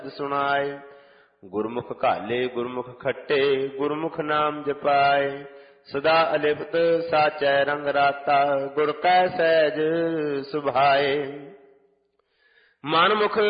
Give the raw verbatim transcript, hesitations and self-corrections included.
ਸੁਣਾਏ। ਗੁਰਮੁਖ ਘਾਲੇ ਗੁਰਮੁਖ ਖੱਟੇ, ਗੁਰਮੁਖ ਨਾਮ ਜਪਾਏ। ਸਦਾ ਅਲਿਪਤ ਸਾਚੈ ਰੰਗ ਰਾਤਾ, ਗੁਰ ਕੈ ਸਹਿਜ ਸੁਭਾਏ। ਮਨ ਮੁਖ